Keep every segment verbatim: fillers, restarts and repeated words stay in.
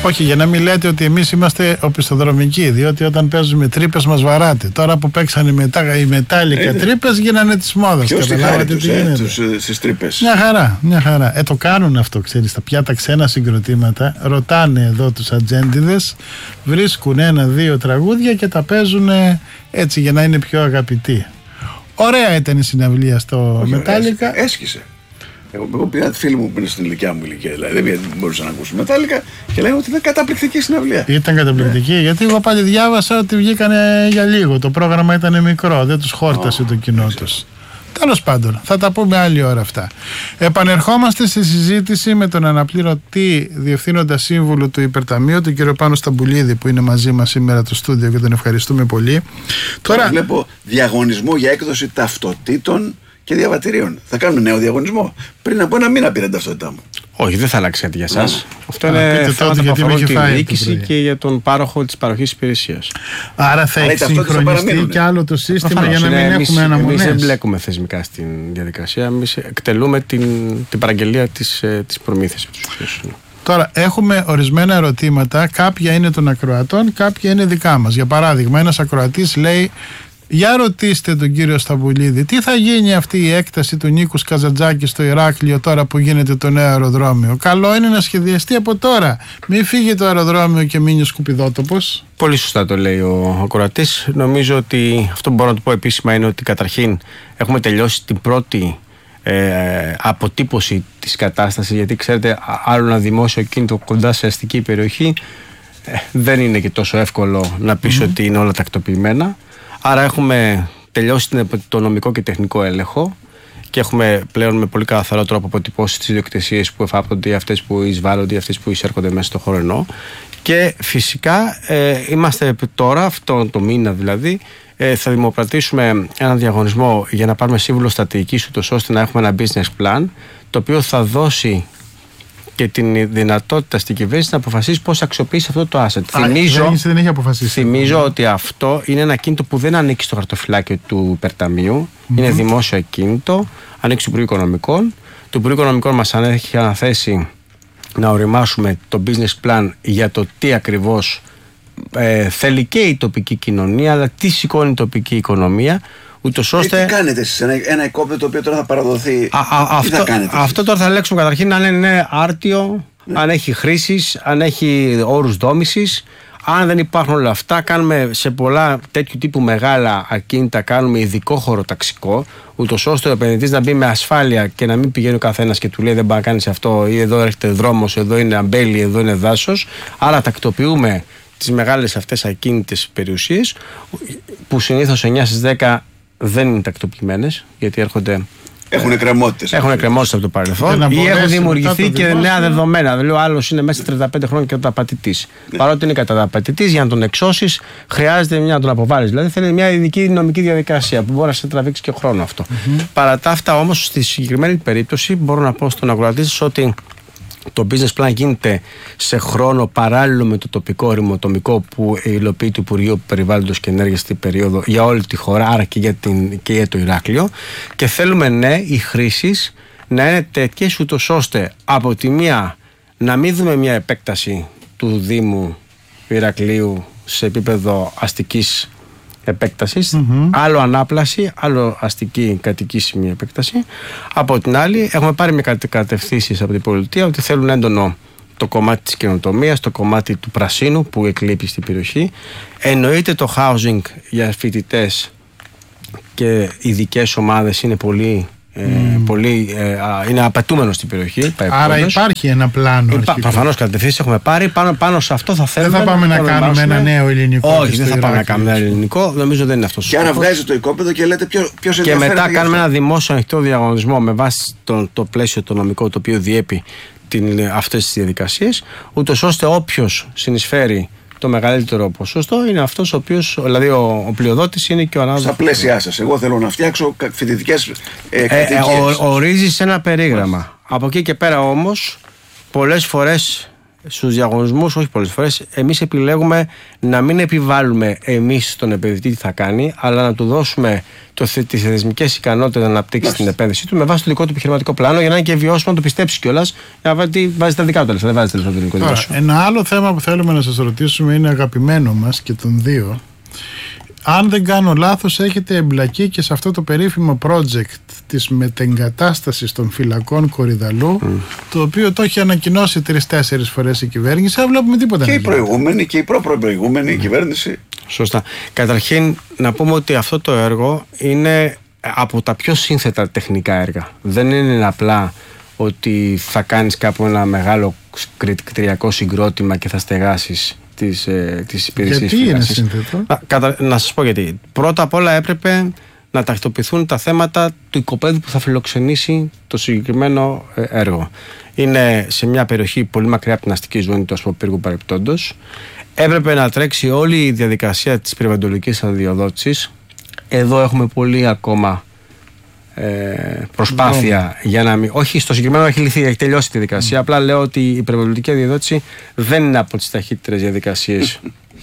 Όχι, για να μην λέτε ότι εμείς είμαστε οπισθοδρομικοί, διότι όταν παίζουμε τρύπες μας βαράτε. Τώρα που παίξανε μετά, οι μετάλλικα τρύπες γίνανε της μόδας. Ποιος τη χάρη τους, ε, τους, ε, στις τρύπες. Μια χαρά, μια χαρά. Ε, το κάνουν αυτό, ξέρεις, τα πια τα ξένα συγκροτήματα. Ρωτάνε εδώ τους ατζέντιδες, βρίσκουν ένα-δύο τραγούδια και τα παίζουν έτσι για να είναι πιο αγαπητοί. Ωραία ήταν η συναυλία στο Μετάλλικα. Έσχισε. Εγώ, εγώ πήρα τη φίλη μου που είναι στην ηλικιά μου ηλικία, δηλαδή δεν μπορούσα να ακούσω Μετάλλικα και λέγανε ότι ήταν καταπληκτική συναυλία. Ήταν καταπληκτική, yeah. γιατί εγώ πάλι διάβασα ότι βγήκανε για λίγο. Το πρόγραμμα ήταν μικρό, δεν τους χόρτασε oh, το κοινό τους. Τέλος πάντων, θα τα πούμε άλλη ώρα αυτά. Επανερχόμαστε στη συζήτηση με τον αναπληρωτή διευθύνοντα σύμβουλο του Υπερταμείου, τον κύριο Πάνο Σταμπουλίδη, που είναι μαζί μας σήμερα στο στούντιο και τον ευχαριστούμε πολύ. Τώρα βλέπω διαγωνισμό για έκδοση ταυτοτήτων και διαβατηρίων. Θα κάνουμε νέο διαγωνισμό. Πριν από ένα μήνα πήρε την ταυτότητά μου. Όχι, δεν θα αλλάξει κάτι για εσάς. Αυτό είναι θέματα που αφορούν τη διοίκηση και για τον πάροχο της παροχής υπηρεσίας. Άρα θα έχει συγχρονιστεί και άλλο το σύστημα. Αφανώς, για να μην εμείς, έχουμε αναμονές. Εμείς δεν μπλέκουμε θεσμικά στην διαδικασία. Εμείς εκτελούμε την, την παραγγελία της, της προμήθειας. Τώρα έχουμε ορισμένα ερωτήματα. Κάποια είναι των ακροατών, κάποια είναι δικά μας. Για παράδειγμα, ένας ακροατής λέει: για ρωτήστε τον κύριο Σταμπουλίδη, τι θα γίνει αυτή η έκταση του Νίκου Καζαντζάκη στο Ηράκλειο τώρα που γίνεται το νέο αεροδρόμιο. Καλό είναι να σχεδιαστεί από τώρα. Μην φύγει το αεροδρόμιο και μείνει ο σκουπιδότοπος. Πολύ σωστά το λέει ο ακροατής. Νομίζω ότι αυτό που μπορώ να του πω επίσημα είναι ότι καταρχήν έχουμε τελειώσει την πρώτη ε, αποτύπωση της κατάστασης. Γιατί ξέρετε, άλλο ένα δημόσιο κίνητο κοντά σε αστική περιοχή ε, δεν είναι και τόσο εύκολο να πεις mm-hmm. ότι είναι όλα τακτοποιημένα. Άρα έχουμε τελειώσει το νομικό και τεχνικό έλεγχο και έχουμε πλέον με πολύ καθαρό τρόπο αποτυπώσει τις ιδιοκτησίες που εφάπτονται ή αυτές που εισβάλλονται ή αυτές που εισέρχονται μέσα στο χώρο εννοώ. Και φυσικά ε, είμαστε τώρα, αυτό το μήνα δηλαδή, ε, θα δημοπρατήσουμε ένα διαγωνισμό για να πάρουμε σύμβουλο στρατηγικής ούτως ώστε να έχουμε ένα business plan το οποίο θα δώσει και την δυνατότητα στην κυβέρνηση να αποφασίσει πώς θα αξιοποιήσει αυτό το asset. Α, θυμίζω δεν έχει αποφασίσει. Θυμίζω ότι αυτό είναι ένα κίνητο που δεν ανήκει στο χαρτοφυλάκιο του Υπερταμείου. Mm-hmm. Είναι δημόσιο κίνητο, ανήκει στο Υπουργείο Οικονομικών. Το Υπουργείο Οικονομικών μας έχει αναθέσει να οριμάσουμε το business plan για το τι ακριβώς ε, θέλει και η τοπική κοινωνία, αλλά τι σηκώνει η τοπική οικονομία. Ούτως ώστε... Τι κάνετε εσείς, ένα, ένα οικόπεδο το οποίο τώρα θα παραδοθεί. Α, α, τι αυτό, θα κάνετε αυτό τώρα θα ελέγξουμε καταρχήν αν είναι άρτιο, ναι. αν έχει χρήσεις, αν έχει όρους δόμησης. Αν δεν υπάρχουν όλα αυτά, κάνουμε σε πολλά τέτοιου τύπου μεγάλα ακίνητα, κάνουμε ειδικό χωροταξικό, ούτως ώστε ο επενδυτής να μπει με ασφάλεια και να μην πηγαίνει ο καθένας και του λέει δεν πάει να κάνεις αυτό, ή εδώ έρχεται δρόμος, εδώ είναι αμπέλι, εδώ είναι δάσος. Άρα τακτοποιούμε τις μεγάλες αυτές ακίνητες περιουσίες, που συνήθως εννιά στις δέκα δεν είναι τακτοποιημένες, γιατί έρχονται. Έχουν εκκρεμότητες. Έχουν εκκρεμότητες από το παρελθόν ή έχουν δημιουργηθεί και νέα δεδομένα. Δηλαδή, ο άλλος είναι μέσα τριάντα πέντε χρόνια καταπατητής. Ναι. Παρότι είναι καταπατητής, για να τον εξώσεις, χρειάζεται μια να τον αποβάλεις. Δηλαδή, θέλει μια ειδική νομική διαδικασία που μπορεί να σε τραβήξει και χρόνο αυτό. Mm-hmm. Παρά τα αυτά, όμως, στη συγκεκριμένη περίπτωση, μπορώ να πω στον ακροατή ότι το business plan γίνεται σε χρόνο παράλληλο με το τοπικό οριμοτομικό που υλοποιεί το Υπουργείο Περιβάλλοντος και Ενέργειας στην περίοδο για όλη τη χώρα, άρα και για, την, και για το Ηράκλειο. Και θέλουμε, ναι, οι χρήσεις να είναι τέτοιες ούτως ώστε από τη μία να μην δούμε μια επέκταση του Δήμου Ηρακλείου σε επίπεδο αστικής επέκτασης, mm-hmm. άλλο ανάπλαση, άλλο αστική κατοικήσιμη επέκταση. Από την άλλη, έχουμε πάρει μια κατευθύνσεις από την πολιτεία ότι θέλουν έντονο το κομμάτι της καινοτομίας, το κομμάτι του πρασίνου που εκλείπει στην περιοχή. Εννοείται το housing για φοιτητές και ειδικές ομάδες είναι πολύ. Mm. Ε, πολύ, ε, είναι απαιτούμενο στην περιοχή. Άρα υπάρχει ένα πλάνο. Υπά, προφανώς κατευθύνσεις έχουμε πάρει. Πάνω, πάνω σε αυτό θα θέλουμε. Δεν θα πάμε να, να κάνουμε ένα νέο ελληνικό. Όχι, δεν θα πάμε να κάνουμε ένα ελληνικό. Νομίζω δεν είναι αυτό. Και άρα βγάζει το οικόπεδο και λέτε ποιο ενδιαφέρεται. Και μετά κάνουμε ένα δημόσιο ανοιχτό διαγωνισμό με βάση το, το πλαίσιο το νομικό το οποίο διέπει αυτές τις διαδικασίες, ούτως ώστε όποιος συνεισφέρει το μεγαλύτερο ποσοστό είναι αυτός ο οποίος, δηλαδή ο, ο πλειοδότης είναι και ο ανάδοχος. Στα πλαίσια σας, εγώ θέλω να φτιάξω φοιτητικές ε, κατοικίες. Ε, ο, ορίζεις ένα περίγραμμα. Από εκεί και πέρα όμως, πολλές φορές στους διαγωνισμούς, όχι πολλές φορές, εμείς επιλέγουμε να μην επιβάλλουμε εμείς στον επενδυτή τι θα κάνει, αλλά να του δώσουμε το, τις θεσμικές ικανότητες να αναπτύξει την επένδυσή του με βάση το δικό του επιχειρηματικό πλάνο, για να είναι και βιώσιμο, να το πιστέψει κιόλας, για να βάζει τα δικά του λεφτά. Δεν βάζει το δικό του. Ένα άλλο θέμα που θέλουμε να σας ρωτήσουμε είναι αγαπημένο μας και των δύο. Αν δεν κάνω λάθος, έχετε εμπλακεί και σε αυτό το περίφημο project της μετεγκατάστασης των φυλακών Κορυδαλού, mm. το οποίο το έχει ανακοινώσει τρεις-τέσσερις φορές η κυβέρνηση. Δεν βλέπουμε τίποτα. Και η προηγούμενη και η προ-προηγούμενη mm. κυβέρνηση. Σωστά. Καταρχήν, να πούμε ότι αυτό το έργο είναι από τα πιο σύνθετα τεχνικά έργα. Δεν είναι απλά ότι θα κάνεις κάπου ένα μεγάλο κτηριακό συγκρότημα και θα στεγάσεις τις, ε, τις υπηρεσίες. Γιατί είναι σύνθετο? Να, κατα... να σας πω γιατί. Πρώτα απ' όλα έπρεπε να τακτοποιηθούν τα θέματα του οικοπαίδου που θα φιλοξενήσει το συγκεκριμένο έργο. Είναι σε μια περιοχή πολύ μακριά από την αστική ζώνη του Ασποπύργου παρεπτόντος. Έπρεπε να τρέξει όλη η διαδικασία της περιβαλλοντολογικής αδειοδότησης. Εδώ έχουμε πολύ ακόμα ε, προσπάθεια για να μην. Όχι, στο συγκεκριμένο έχει λυθεί, έχει τελειώσει τη διαδικασία. Mm. Απλά λέω ότι η περιβαλλοντική αδειοδότηση δεν είναι από τις ταχύτερες διαδικασίες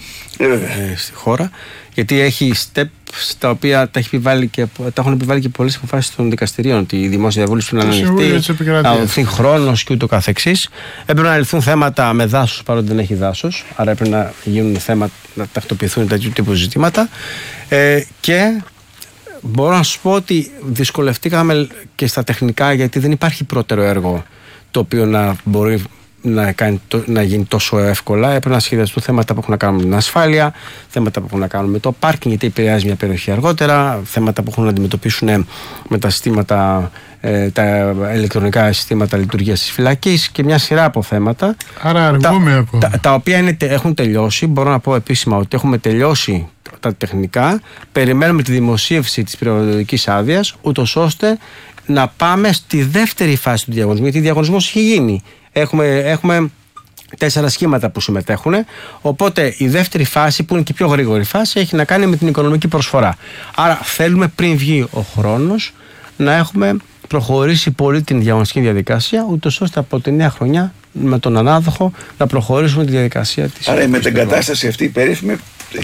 ε, στη χώρα. Γιατί έχει step τα οποία τα, έχει επιβάλει και, τα έχουν επιβάλει και πολλές αποφάσεις των δικαστηρίων. Ότι η δημόσια διαβούλευση πρέπει να ανοιχτεί, να δοθεί χρόνος και ούτω καθεξής. Έπρεπε να λυθούν θέματα με δάσος, παρότι δεν έχει δάσος. Άρα έπρεπε να γίνουν θέματα, να τακτοποιηθούν τέτοιου τύπου ζητήματα. Ε, και μπορώ να σου πω ότι δυσκολευτήκαμε και στα τεχνικά, γιατί δεν υπάρχει πρώτερο έργο το οποίο να μπορεί να, κάνει, να γίνει τόσο εύκολα. Έπρεπε να σχεδιαστούν θέματα που έχουν να κάνουν με την ασφάλεια, θέματα που έχουν να κάνουν με το πάρκινγκ, γιατί επηρεάζει μια περιοχή αργότερα, θέματα που έχουν να αντιμετωπίσουν με τα συστήματα, ε, τα ηλεκτρονικά συστήματα λειτουργίας της φυλακής και μια σειρά από θέματα. Άρα αργούμε τα, ακόμα. Τα, τα οποία είναι, έχουν τελειώσει. Μπορώ να πω επίσημα ότι έχουμε τελειώσει τα τεχνικά. Περιμένουμε τη δημοσίευση της περιβαλλοντικής άδειας, ούτως ώστε να πάμε στη δεύτερη φάση του διαγωνισμού, γιατί ο διαγωνισμός έχει γίνει. Έχουμε, έχουμε τέσσερα σχήματα που συμμετέχουν. Οπότε η δεύτερη φάση, που είναι και η πιο γρήγορη φάση, έχει να κάνει με την οικονομική προσφορά. Άρα θέλουμε πριν βγει ο χρόνος να έχουμε προχωρήσει πολύ την διαγωνιστική διαδικασία, ούτως ώστε από τη νέα χρονιά με τον ανάδοχο να προχωρήσουμε τη διαδικασία της. Άρα η μετεγκατάσταση αυτή η περίφημη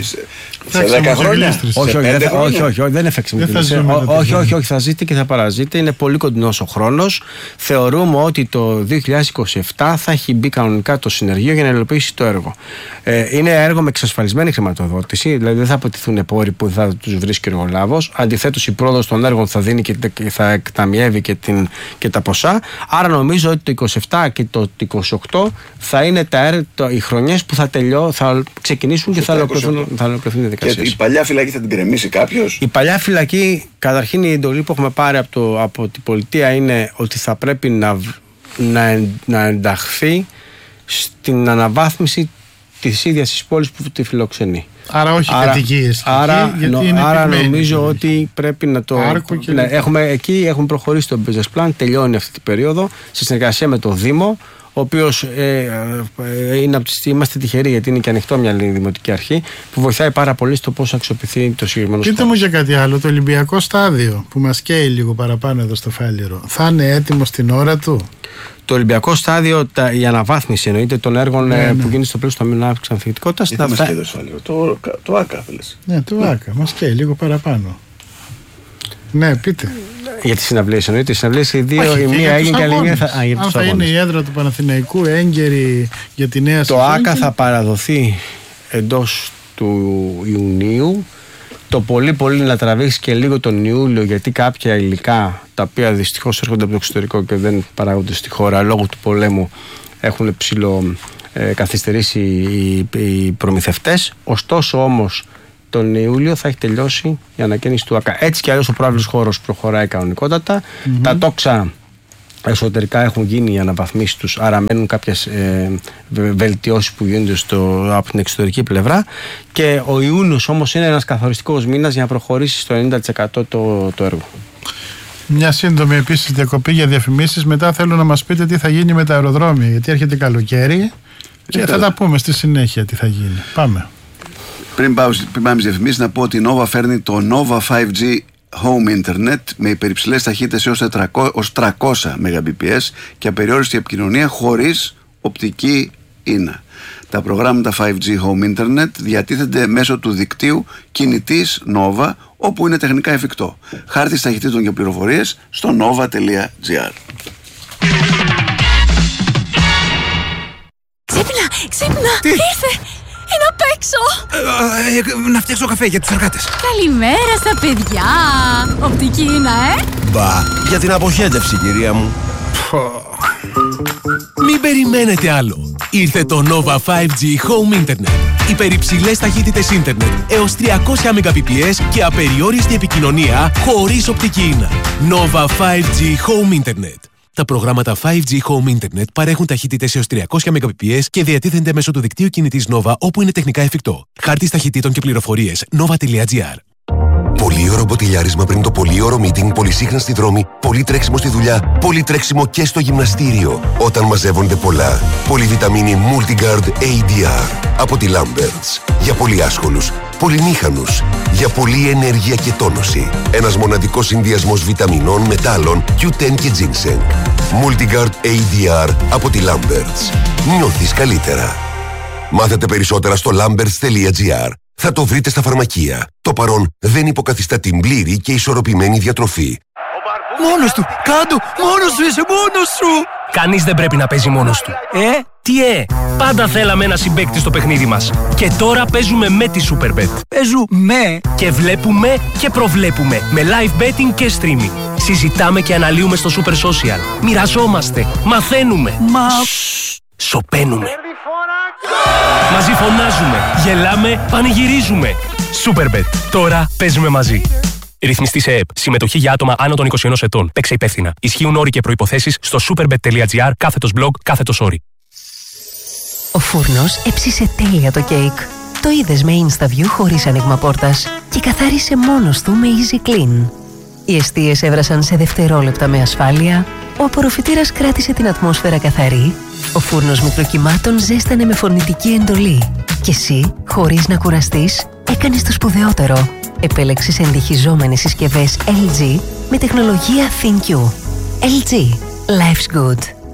σε δέκα χρόνια. Όχι, όχι, όχι, δεν είναι φέξιμο. Όχι, όχι, όχι, θα ζείτε και θα παραζείτε. Είναι πολύ κοντινός ο χρόνος. Θεωρούμε ότι το δύο χιλιάδες είκοσι επτά θα έχει μπει κανονικά το συνεργείο για να υλοποιήσει το έργο. Είναι έργο με εξασφαλισμένη χρηματοδότηση, δηλαδή δεν θα αποτιθούν πόροι που θα τους βρίσκει ο εργολάβος. Αντιθέτως, η πρόοδος των έργων θα δίνει και θα εκταμιεύει και, την, και τα ποσά. Άρα νομίζω ότι το είκοσι επτά και το είκοσι οκτώ θα είναι τα, το, οι χρονιές που θα, τελειώ, θα ξεκινήσουν και θα ολοκληρωθούν οι διαδικασίες. Και η παλιά φυλακή θα την κρεμίσει κάποιος? Η παλιά φυλακή, καταρχήν η εντολή που έχουμε πάρει από, το, από την πολιτεία είναι ότι θα πρέπει να, να, να ενταχθεί στην αναβάθμιση της ίδιας της πόλης που τη φιλοξενεί. Άρα όχι κατοικίες. Άρα, νο, άρα νομίζω ότι πρέπει να το. Ναι, έχουμε, εκεί έχουμε προχωρήσει το business plan, τελειώνει αυτή την περίοδο σε συνεργασία με το Δήμο, ο οποίος ε, ε, είναι, είμαστε τυχεροί γιατί είναι και ανοιχτό μια δημοτική αρχή που βοηθάει πάρα πολύ στο πώς αξιοποιηθεί το συγκεκριμένο σπίτι. Πείτε μου για κάτι άλλο, το Ολυμπιακό στάδιο που μας καίει λίγο παραπάνω εδώ στο Φάληρο, θα είναι έτοιμο στην ώρα του? Το Ολυμπιακό στάδιο, τα, η αναβάθμιση εννοείται των έργων ναι, ναι. που γίνεται στο πλαίσιο του Ταμείου Ανάπτυξης Ανθεκτικότητας. Τι θα μας καίει στο Φάληρο, το, το ΆΚΑ θέλεις? Ναι, το ΆΚΑ, μας καίει λίγο παραπάνω. Ναι, πείτε. Για τις συναυλίες εννοείται. Οι συναυλίες οι δύο, η μία έγινε και η άλλη μία θα. Α, αν θα είναι η έδρα του Παναθηναϊκού έγκαιρη για τη νέα σεζόν. Το ΆΚΑ θα παραδοθεί εντός του Ιουνίου. Το πολύ πολύ να τραβήξει και λίγο τον Ιούλιο, γιατί κάποια υλικά τα οποία δυστυχώς έρχονται από το εξωτερικό και δεν παράγονται στη χώρα λόγω του πολέμου έχουν ψηλό ε, καθυστερήσει οι, οι προμηθευτές. Ωστόσο όμως τον Ιούλιο θα έχει τελειώσει η ανακαίνιση του ΆΚΑ. Έτσι κι αλλιώς ο προάβλητος χώρος προχωράει κανονικότατα. Mm-hmm. Τα τόξα εσωτερικά έχουν γίνει οι αναβαθμίσεις τους, άρα μένουν κάποιες ε, βελτιώσεις που γίνονται στο, από την εξωτερική πλευρά. Και ο Ιούνιος όμως είναι ένας καθοριστικός μήνας για να προχωρήσει στο ενενήντα τοις εκατό το, το έργο. Μια σύντομη επίσης διακοπή για διαφημίσεις. Μετά θέλω να μας πείτε τι θα γίνει με τα αεροδρόμια, γιατί έρχεται καλοκαίρι και θα τα πούμε στη συνέχεια τι θα γίνει. Πάμε. Πριν πάμε στις διαφημίσεις, να πω ότι η Nova φέρνει το Nova φάιβ τζι Home Internet με υπερυψηλές ταχύτητες έως τριακόσια Mbps και απεριόριστη επικοινωνία χωρίς οπτική είναι. Τα προγράμματα φάιβ τζι Home Internet διατίθενται μέσω του δικτύου κινητής Nova, όπου είναι τεχνικά εφικτό. Χάρτης ταχυτήτων και πληροφορίες στο nova τελεία gr. Ξύπνα, ξύπνα, Τι? ήρθε! Είναι απ' έξω! Ε, ε, να φτιάξω καφέ για τους εργάτες. Καλημέρα στα παιδιά! Οπτική είναι, ε! Μπα, για την αποχέτευση, κυρία μου. Μην περιμένετε άλλο. Ήρθε το Nova φάιβ τζι Home Internet. Υπερυψηλές ταχύτητες ίντερνετ έως τριακόσια Mbps και απεριόριστη επικοινωνία χωρίς οπτική ίνα. Nova φάιβ τζι Home Internet. Τα προγράμματα φάιβ τζι Home Internet παρέχουν ταχύτητες έως τριακόσια Mbps και διατίθενται μέσω του δικτύου κινητής Nova, όπου είναι τεχνικά εφικτό. Χάρτης ταχυτήτων και πληροφορίες nova τελεία gr. Πολύωρο μποτιλιάρισμα πριν το πολύωρο meeting, πολυσύχνα στη δρόμη, πολύ τρέξιμο στη δουλειά, πολύ τρέξιμο και στο γυμναστήριο. Όταν μαζεύονται πολλά. Πολυβιταμίνη Multigard έι ντι αρ από τη Lamberts. Για πολύ άσχολους, πολυμήχανους, για πολλή ενέργεια και τόνωση. Ένας μοναδικός συνδυασμός βιταμινών, μετάλλων, κιου τεν και ginseng. Multigard έι ντι αρ από τη Lamberts. Νιώθεις καλύτερα. Μάθετε περισσότερα στο lamberts τελεία gr. Θα το βρείτε στα φαρμακεία. Το παρόν δεν υποκαθιστά την πλήρη και ισορροπημένη διατροφή. Μόνος του! Κάντο! Μόνος σου είσαι! Μόνος σου! Κανείς δεν πρέπει να παίζει μόνος του. Ε, τι ε! Πάντα θέλαμε ένα συμπαίκτη στο παιχνίδι μας. Και τώρα παίζουμε με τη Superbet. Παίζουμε! Και βλέπουμε και προβλέπουμε. Με live betting και streaming. Συζητάμε και αναλύουμε στο Super Social. Μοιραζόμαστε. Μαθαίνουμε. Μα... Σωπαίνουμε. Μαζί φωνάζουμε, γελάμε, πανηγυρίζουμε. Superbet. Τώρα παίζουμε μαζί. Ρυθμιστή σε ΕΕΠ. Συμμετοχή για άτομα άνω των είκοσι ενός ετών. Παίξε υπεύθυνα. Ισχύουν όροι και προϋποθέσεις στο superbet τελεία gr κάθετος blog κάθετος όροι. Ο φούρνος έψισε τέλεια το κέικ. Το είδες με InstaView χωρίς άνοιγμα πόρτας και καθάρισε μόνος του με Easy Clean. Οι εστίες έβρασαν σε δευτερόλεπτα με ασφάλεια, ο απορροφητήρας κράτησε την ατμόσφαιρα καθαρή, ο φούρνος μικροκυμάτων ζέστανε με φωνητική εντολή και εσύ, χωρίς να κουραστείς, έκανες το σπουδαιότερο. Επέλεξες εντυχιζόμενες συσκευές ελ τζι με τεχνολογία ThinQ. ελ τζι. Life's good.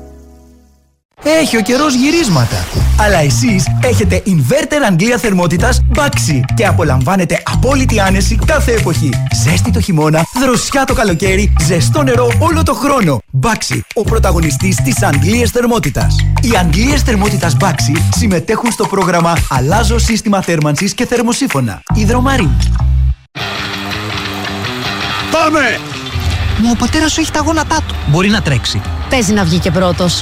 Έχει ο καιρός γυρίσματα. Αλλά εσείς έχετε inverter Αγγλία θερμότητας Baxi και απολαμβάνετε απόλυτη άνεση κάθε εποχή. Ζέστη το χειμώνα, δροσιά το καλοκαίρι, ζεστό νερό όλο το χρόνο. Baxi, ο πρωταγωνιστής της Αγγλίας θερμότητας. Οι Αγγλίες θερμότητας Baxi συμμετέχουν στο πρόγραμμα Αλλάζω σύστημα θέρμανσης και θερμοσύφωνα. Υδρομαρίν. Πάμε! Μα ο πατέρας σου έχει τα γόνατά του. Μπορεί να τρέξει. Παίζει να βγει και πρώτος.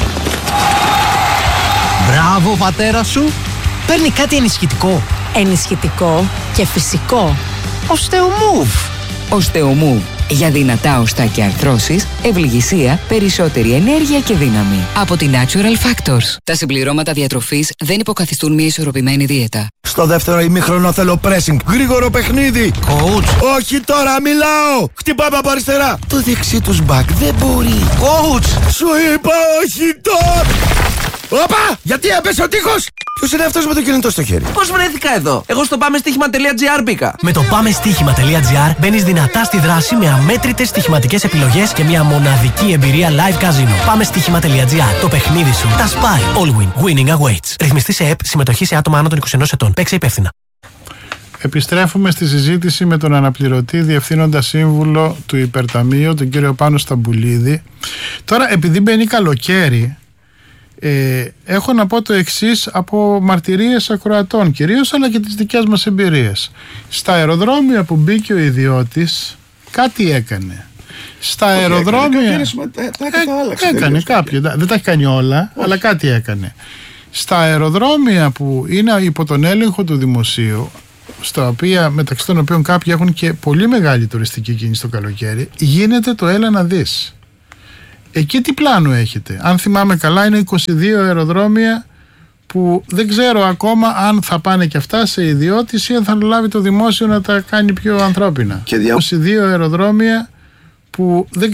Μπράβο, πατέρα σου. Παίρνει κάτι ενισχυτικό. Ενισχυτικό και φυσικό. Οστεομούβ. Οστεομούβ. Για δυνατά οστά και αρθρώσεις, ευληγησία, περισσότερη ενέργεια και δύναμη. Από τη Natural Factors. Τα συμπληρώματα διατροφής δεν υποκαθιστούν μια ισορροπημένη δίαιτα. Στο δεύτερο ημίχρονο θέλω pressing. Γρήγορο παιχνίδι. Coach. Όχι τώρα, μιλάω. Χτυπάμε από αριστερά. Το δεξί τους μπακ δεν μπορεί. Coach. Σου είπα όχι τώρα. Όπα! Γιατί έπεσε ο τείχος! Ποιος είναι αυτός με το κινητό στο χέρι? Πώς βρέθηκα εδώ? Εγώ στο πάμε στοίχημα τελεία gr μπήκα. Με το πάμε στοίχημα τελεία gr μπαίνεις δυνατά στη δράση με αμέτρητες στοιχηματικές επιλογές και μια μοναδική εμπειρία live casino. Πάμε στοίχημα τελεία gr. Το παιχνίδι σου. Τα σπάει. All win. Winning awaits. Ρυθμιστή σε ΕΕΠ. Συμμετοχή σε άτομα άνω των είκοσι ενός ετών. Παίξε υπεύθυνα. Επιστρέφουμε στη συζήτηση με τον αναπληρωτή διευθύνοντα σύμβουλο του Υπερταμείου, τον κύριο Πάνο Σταμπουλίδη. Τώρα, επειδή μπαίνει καλοκαίρι, Ε, έχω να πω το εξής από μαρτυρίες ακροατών κυρίως, αλλά και τις δικές μας εμπειρίες. Στα αεροδρόμια που μπήκε ο ιδιώτης, κάτι έκανε. Στα okay, αεροδρόμια έκανε, έκανε, έκανε κάποια, δεν τα έχει κάνει όλα, όχι, αλλά κάτι έκανε. Στα αεροδρόμια που είναι υπό τον έλεγχο του δημοσίου, στα οποία, μεταξύ των οποίων κάποιοι έχουν και πολύ μεγάλη τουριστική κίνηση το καλοκαίρι, γίνεται το έλα να δεις. Εκεί τι πλάνο έχετε? Αν θυμάμαι καλά, είναι είκοσι δύο αεροδρόμια που δεν ξέρω ακόμα αν θα πάνε και αυτά σε ιδιώτηση ή αν θα λάβει το δημόσιο να τα κάνει πιο ανθρώπινα. Και δια... είκοσι δύο αεροδρόμια που δεν